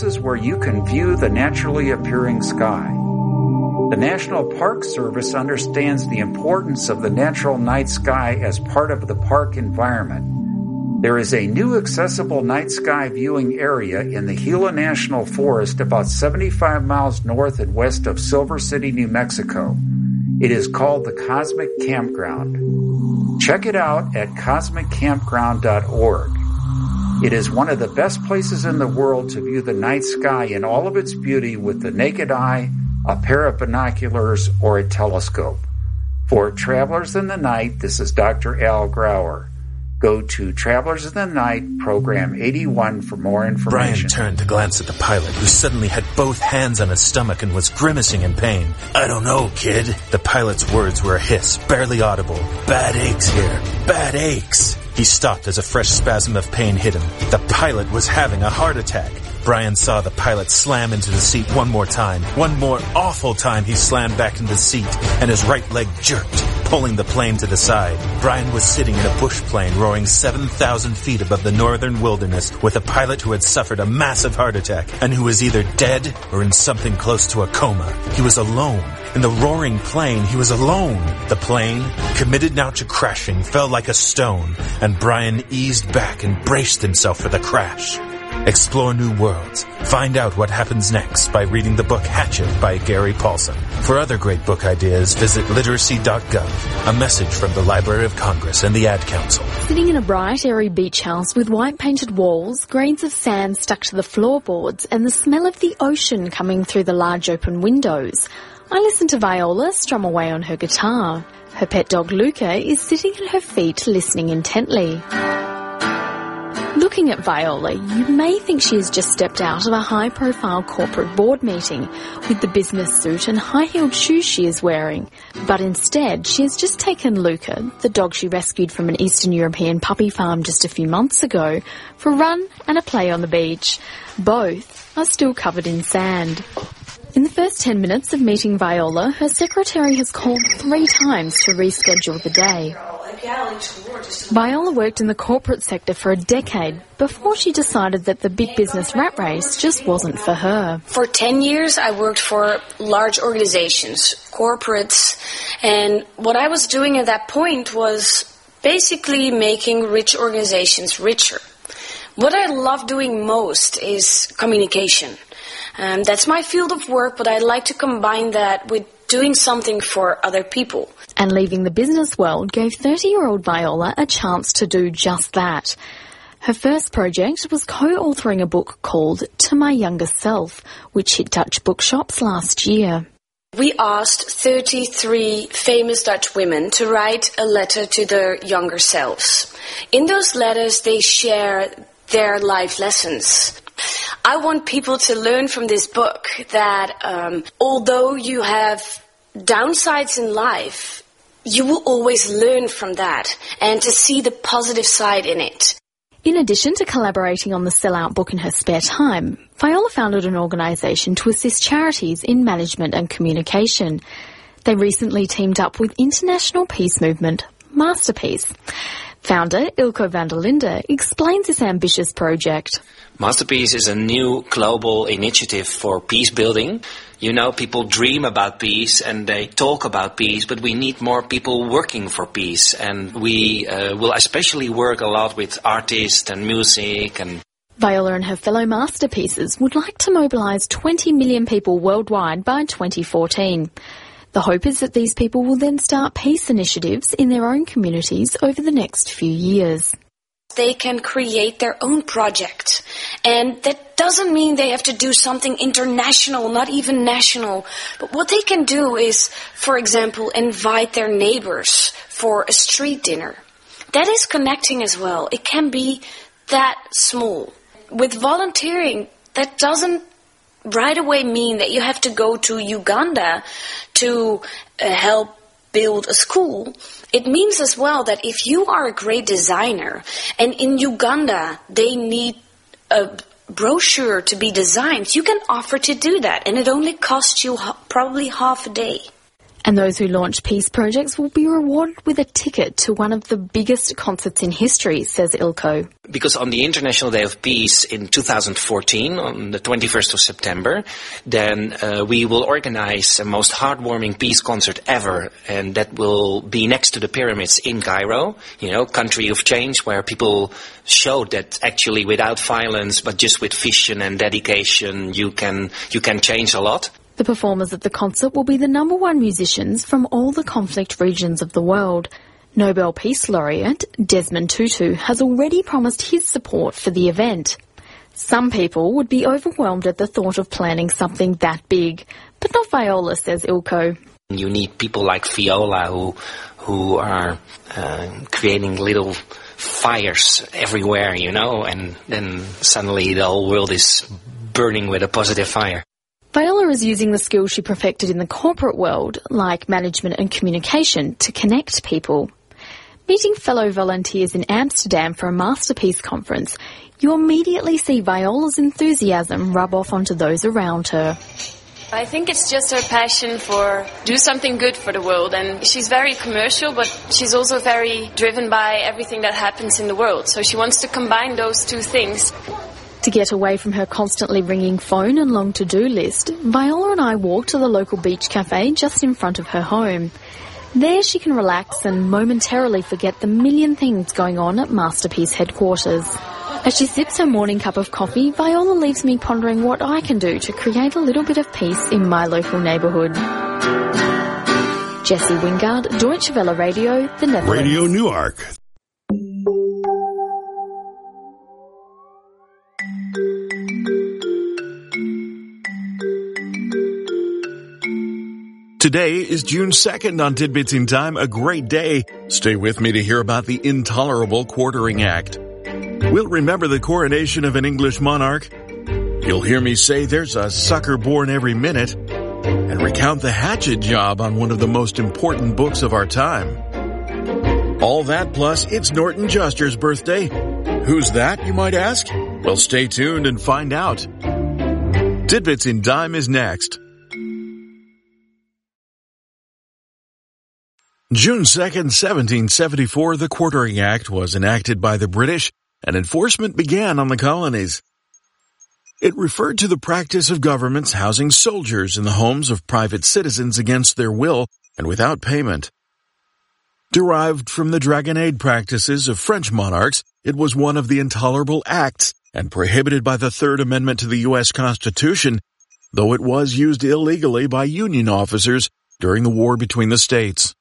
places where you can view the naturally appearing sky. The National Park Service understands the importance of the natural night sky as part of the park environment. There is a new accessible night sky viewing area in the Gila National Forest about 75 miles north and west of Silver City, New Mexico. It is called the Cosmic Campground. Check it out at cosmiccampground.org. It is one of the best places in the world to view the night sky in all of its beauty with the naked eye, a pair of binoculars, or a telescope. For Travelers in the Night, this is Dr. Al Grauer. Go to Travelers in the Night, Program 81 for more information. Brian turned to glance at the pilot, who suddenly had both hands on his stomach and was grimacing in pain. I don't know, kid. The pilot's words were a hiss, barely audible. Bad aches here. Bad aches. He stopped as a fresh spasm of pain hit him. The pilot was having a heart attack. Brian saw the pilot slam into the seat one more time. One more awful time he slammed back into the seat, and his right leg jerked, pulling the plane to the side. Brian was sitting in a bush plane roaring 7,000 feet above the northern wilderness with a pilot who had suffered a massive heart attack and who was either dead or in something close to a coma. He was alone. In the roaring plane, he was alone. The plane, committed now to crashing, fell like a stone, and Brian eased back and braced himself for the crash. Explore new worlds. Find out what happens next by reading the book Hatchet by Gary Paulson. For other great book ideas, visit literacy.gov. A message from the Library of Congress and the Ad Council. Sitting in a bright, airy beach house with white painted walls, grains of sand stuck to the floorboards, and the smell of the ocean coming through the large open windows, I listen to Viola strum away on her guitar. Her pet dog Luca is sitting at her feet listening intently. Looking at Viola, you may think she has just stepped out of a high-profile corporate board meeting with the business suit and high-heeled shoes she is wearing. But instead, she has just taken Luca, the dog she rescued from an Eastern European puppy farm just a few months ago, for a run and a play on the beach. Both are still covered in sand. In the first 10 minutes of meeting Viola, her secretary has called 3 times to reschedule the day. Viola worked in the corporate sector for a decade before she decided that the big business rat race just wasn't for her. For 10 years, I worked for large organizations, corporates, and what I was doing at that point was basically making rich organizations richer. What I love doing most is communication. That's my field of work, but I like to combine that with doing something for other people. And leaving the business world gave 30-year-old Viola a chance to do just that. Her first project was co-authoring a book called To My Younger Self, which hit Dutch bookshops last year. We asked 33 famous Dutch women to write a letter to their younger selves. In those letters, they share their life lessons. I want people to learn from this book that although you have downsides in life, you will always learn from that and to see the positive side in it. In addition to collaborating on the Sellout book in her spare time, Viola founded an organisation to assist charities in management and communication. They recently teamed up with international peace movement Masterpiece. Founder Ilko van der Linde explains this ambitious project. Masterpiece is a new global initiative for peace building. You know, people dream about peace and they talk about peace, but we need more people working for peace. And we will especially work a lot with artists and music. And Viola and her fellow masterpieces would like to mobilise 20 million people worldwide by 2014. The hope is that these people will then start peace initiatives in their own communities over the next few years. They can create their own project. And that doesn't mean they have to do something international, not even national. But what they can do is, for example, invite their neighbors for a street dinner. That is connecting as well. It can be that small. With volunteering, that doesn't right away mean that you have to go to Uganda to help build a school. It means as well that if you are a great designer and in Uganda they need a brochure to be designed, you can offer to do that and it only costs you probably half a day. And those who launch peace projects will be rewarded with a ticket to one of the biggest concerts in history, says Ilko. Because on the International Day of Peace in 2014, on the 21st of September, then we will organize the most heartwarming peace concert ever, and that will be next to the pyramids in Cairo, country of change, where people showed that actually without violence, but just with vision and dedication, you can change a lot. The performers at the concert will be the #1 musicians from all the conflict regions of the world. Nobel Peace Laureate Desmond Tutu has already promised his support for the event. Some people would be overwhelmed at the thought of planning something that big, but not Viola, says Ilko. You need people like Viola who are creating little fires everywhere, and then suddenly the whole world is burning with a positive fire. Viola is using the skills she perfected in the corporate world, like management and communication, to connect people. Meeting fellow volunteers in Amsterdam for a Masterpiece conference, you immediately see Viola's enthusiasm rub off onto those around her. I think it's just her passion for do something good for the world, and she's very commercial, but she's also very driven by everything that happens in the world, so she wants to combine those two things. To get away from her constantly ringing phone and long to-do list, Viola and I walk to the local beach cafe just in front of her home. There she can relax and momentarily forget the million things going on at Masterpiece headquarters. As she sips her morning cup of coffee, Viola leaves me pondering what I can do to create a little bit of peace in my local neighbourhood. Jessie Wingard, Deutsche Welle Radio, the Netherlands. Radio Newark. Today is June 2nd on Tidbits in Time, a great day. Stay with me to hear about the intolerable Quartering Act. We'll remember the coronation of an English monarch. You'll hear me say there's a sucker born every minute, and recount the hatchet job on one of the most important books of our time. All that plus it's Norton Juster's birthday. Who's that, you might ask? Well, stay tuned and find out. Tidbits in Time is next. June 2nd, 1774, the Quartering Act was enacted by the British, and enforcement began on the colonies. It referred to the practice of governments housing soldiers in the homes of private citizens against their will and without payment. Derived from the dragonnade practices of French monarchs, it was one of the intolerable acts and prohibited by the Third Amendment to the U.S. Constitution, though it was used illegally by Union officers during the war between the states.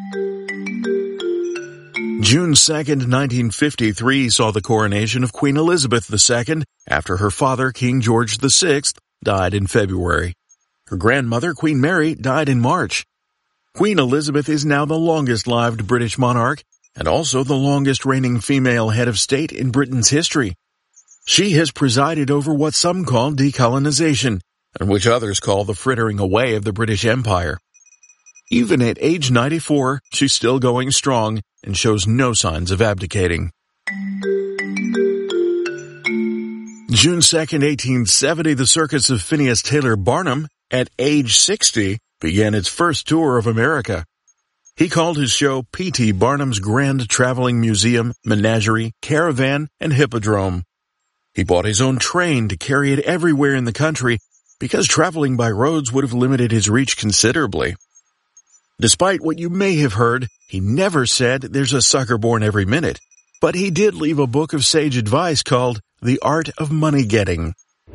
June 2nd, 1953 saw the coronation of Queen Elizabeth II after her father, King George VI, died in February. Her grandmother, Queen Mary, died in March. Queen Elizabeth is now the longest-lived British monarch and also the longest reigning female head of state in Britain's history. She has presided over what some call decolonization and which others call the frittering away of the British Empire. Even at age 94, she's still going strong and shows no signs of abdicating. June 2nd, 1870, the circus of Phineas Taylor Barnum, at age 60, began its first tour of America. He called his show P.T. Barnum's Grand Traveling Museum, Menagerie, Caravan, and Hippodrome. He bought his own train to carry it everywhere in the country because traveling by roads would have limited his reach considerably. Despite what you may have heard, he never said there's a sucker born every minute, but he did leave a book of sage advice called The Art of Money Getting.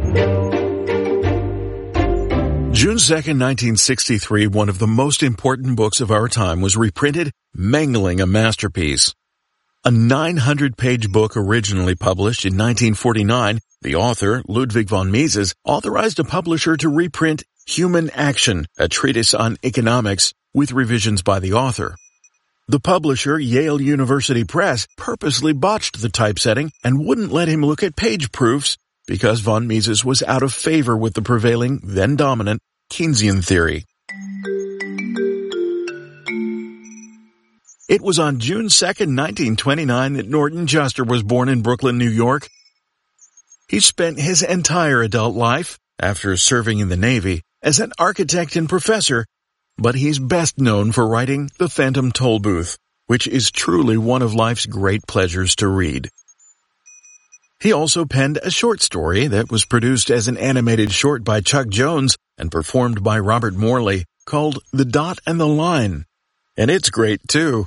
June 2nd, 1963, one of the most important books of our time was reprinted, Mangling a Masterpiece. A 900-page book originally published in 1949, the author, Ludwig von Mises, authorized a publisher to reprint Human Action, a treatise on economics, with revisions by the author. The publisher, Yale University Press, purposely botched the typesetting and wouldn't let him look at page proofs because von Mises was out of favor with the prevailing, then dominant, Keynesian theory. It was on June 2nd, 1929 that Norton Juster was born in Brooklyn, New York. He spent his entire adult life, after serving in the Navy, as an architect and professor, but he's best known for writing The Phantom Tollbooth, which is truly one of life's great pleasures to read. He also penned a short story that was produced as an animated short by Chuck Jones and performed by Robert Morley called The Dot and the Line. And it's great too.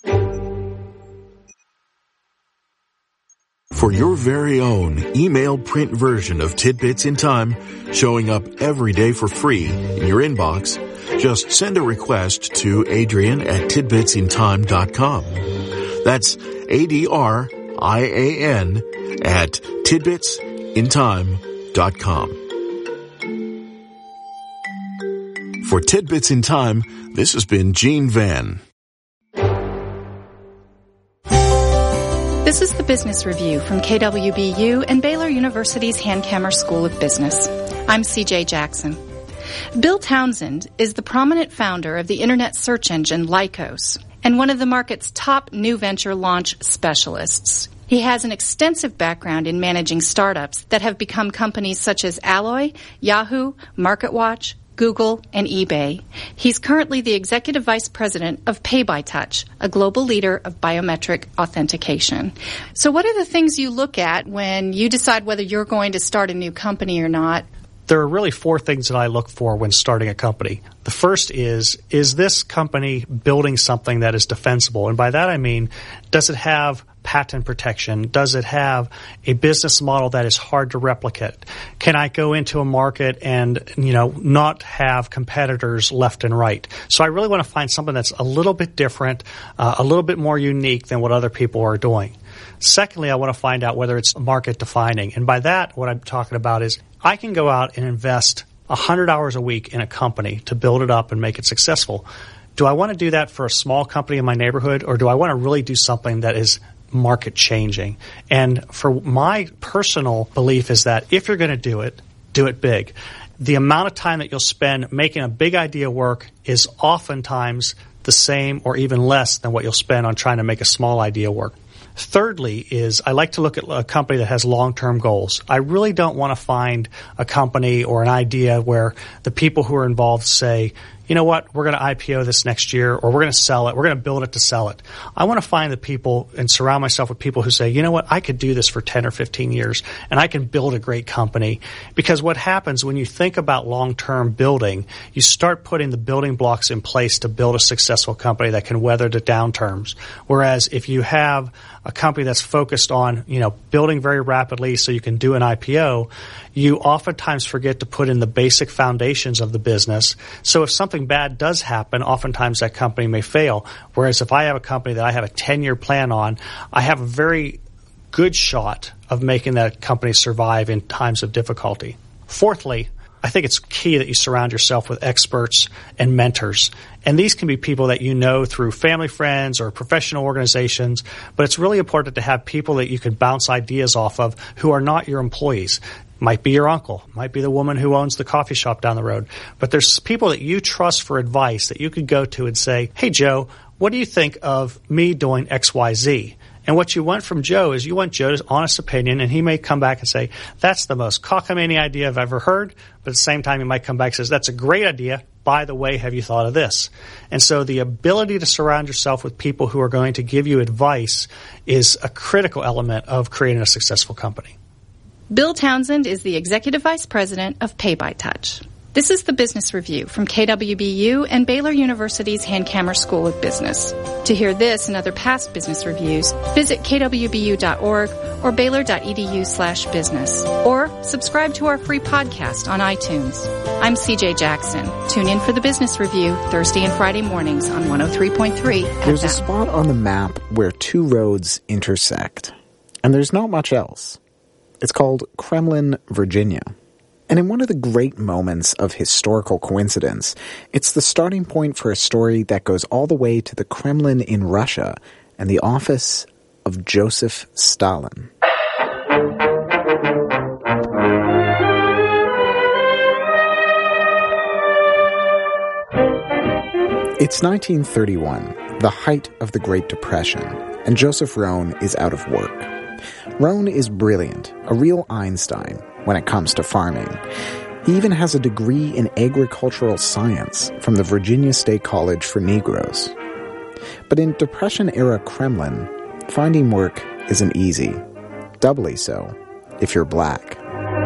For your very own email print version of Tidbits in Time, showing up every day for free in your inbox, just send a request to Adrian@tidbitsintime.com. That's ADRIAN at tidbitsintime.com. For Tidbits in Time, this has been Gene Van. This is the Business Review from KWBU and Baylor University's Hankamer School of Business. I'm CJ Jackson. Bill Townsend is the prominent founder of the internet search engine Lycos and one of the market's top new venture launch specialists. He has an extensive background in managing startups that have become companies such as Alloy, Yahoo, MarketWatch, Google, and eBay. He's currently the Executive Vice President of PayByTouch, a global leader of biometric authentication. So what are the things you look at when you decide whether you're going to start a new company or not? There are really four things that I look for when starting a company. The first is this company building something that is defensible? And by that I mean, does it have patent protection? Does it have a business model that is hard to replicate? Can I go into a market and, not have competitors left and right? So I really want to find something that's a little bit different, a little bit more unique than what other people are doing. Secondly, I want to find out whether it's market defining. And by that, what I'm talking about is I can go out and invest 100 hours a week in a company to build it up and make it successful. Do I want to do that for a small company in my neighborhood, or do I want to really do something that is market changing? And for my personal belief is that if you're going to do it big. The amount of time that you'll spend making a big idea work is oftentimes the same or even less than what you'll spend on trying to make a small idea work. Thirdly is I like to look at a company that has long-term goals. I really don't want to find a company or an idea where the people who are involved say, you know what, we're going to IPO this next year, or we're going to sell it, we're going to build it to sell it. I want to find the people and surround myself with people who say, you know what, I could do this for 10 or 15 years, and I can build a great company. Because what happens when you think about long-term building, you start putting the building blocks in place to build a successful company that can weather the downturns. Whereas if you have a company that's focused on, building very rapidly so you can do an IPO, you oftentimes forget to put in the basic foundations of the business. So if something bad does happen, oftentimes that company may fail. Whereas if I have a company that I have a 10-year plan on, I have a very good shot of making that company survive in times of difficulty. Fourthly, I think it's key that you surround yourself with experts and mentors. And these can be people that you know through family, friends, or professional organizations. But it's really important to have people that you can bounce ideas off of who are not your employees. Might be your uncle, might be the woman who owns the coffee shop down the road. But there's people that you trust for advice that you could go to and say, hey, Joe, what do you think of me doing X, Y, Z? And what you want from Joe is you want Joe's honest opinion, and he may come back and say, that's the most cockamamie idea I've ever heard. But at the same time, he might come back and says, that's a great idea. By the way, have you thought of this? And so the ability to surround yourself with people who are going to give you advice is a critical element of creating a successful company. Bill Townsend is the Executive Vice President of PayByTouch. This is the Business Review from KWBU and Baylor University's Hankamer School of Business. To hear this and other past business reviews, visit kwbu.org or baylor.edu/business, or subscribe to our free podcast on iTunes. I'm CJ Jackson. Tune in for the Business Review Thursday and Friday mornings on 103.3. There's a spot on the map where two roads intersect, and there's not much else. It's called Kremlin, Virginia. And in one of the great moments of historical coincidence, it's the starting point for a story that goes all the way to the Kremlin in Russia and the office of Joseph Stalin. It's 1931, the height of the Great Depression, and Joseph Rohn is out of work. Rohn is brilliant, a real Einstein, when it comes to farming. He even has a degree in agricultural science from the Virginia State College for Negroes. But in Depression-era Kremlin, finding work isn't easy. Doubly so if you're black.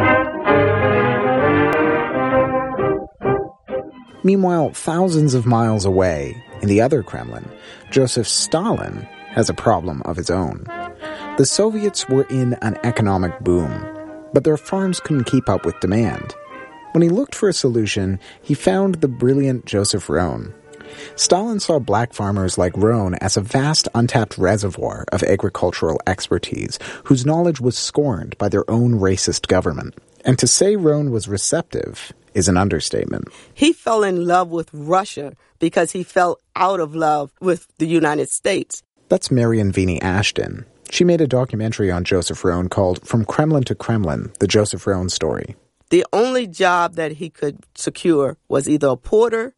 Meanwhile, thousands of miles away, in the other Kremlin, Joseph Stalin has a problem of his own. The Soviets were in an economic boom, but their farms couldn't keep up with demand. When he looked for a solution, he found the brilliant Joseph Rohn. Stalin saw black farmers like Rohn as a vast untapped reservoir of agricultural expertise, whose knowledge was scorned by their own racist government. And to say Rohn was receptive is an understatement. He fell in love with Russia because he fell out of love with the United States. That's Marion Vini Ashton. She made a documentary on Joseph Rohn called From Kremlin to Kremlin, The Joseph Rohn Story. The only job that he could secure was either a porter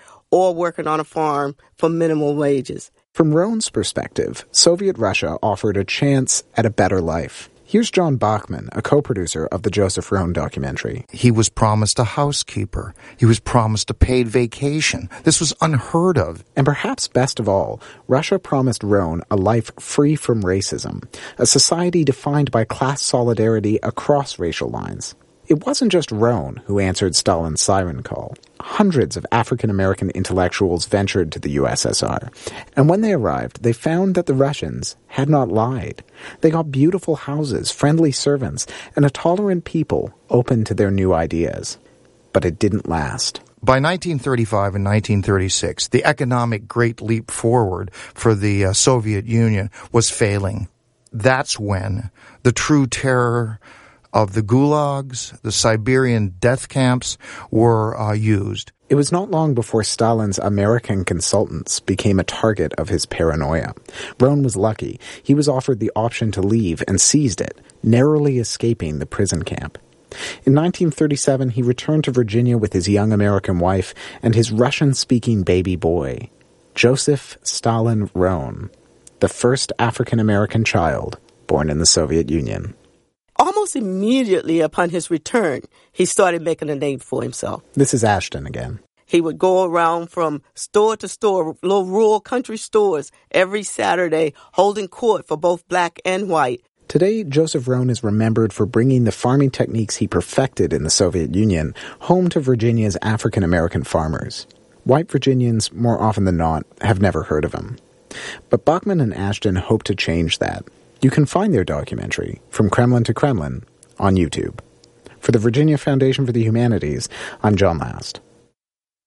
or working on a farm for minimal wages. From Rohn's perspective, Soviet Russia offered a chance at a better life. Here's John Bachman, a co-producer of the Joseph Rohn documentary. He was promised a housekeeper. He was promised a paid vacation. This was unheard of. And perhaps best of all, Russia promised Rohn a life free from racism, a society defined by class solidarity across racial lines. It wasn't just Rohn who answered Stalin's siren call. Hundreds of African-American intellectuals ventured to the USSR, and when they arrived, they found that the Russians had not lied. They got beautiful houses, friendly servants, and a tolerant people open to their new ideas. But it didn't last. By 1935 and 1936, the economic great leap forward for the Soviet Union was failing. That's when the true terror of the gulags, the Siberian death camps, were used. It was not long before Stalin's American consultants became a target of his paranoia. Rohn was lucky. He was offered the option to leave and seized it, narrowly escaping the prison camp. In 1937, he returned to Virginia with his young American wife and his Russian-speaking baby boy, Joseph Stalin Rohn, the first African-American child born in the Soviet Union. Almost immediately upon his return, he started making a name for himself. This is Ashton again. He would go around from store to store, little rural country stores, every Saturday, holding court for both black and white. Today, Joseph Rohn is remembered for bringing the farming techniques he perfected in the Soviet Union home to Virginia's African-American farmers. White Virginians, more often than not, have never heard of him. But Bachman and Ashton hope to change that. You can find their documentary, From Kremlin to Kremlin, on YouTube. For the Virginia Foundation for the Humanities, I'm John Last.